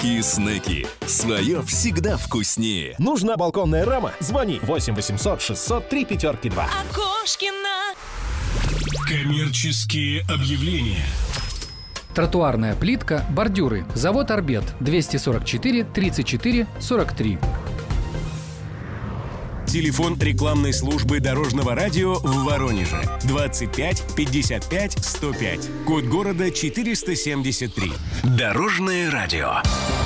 Сладкие снеки. Свое всегда вкуснее. Нужна балконная рама? Звони 8 800 600 352. Окошкина. Коммерческие объявления. Тротуарная плитка, бордюры. Завод «Орбет». 244 34 43. Телефон рекламной службы Дорожного радио в Воронеже. 25 55 105. Код города 473. Дорожное радио.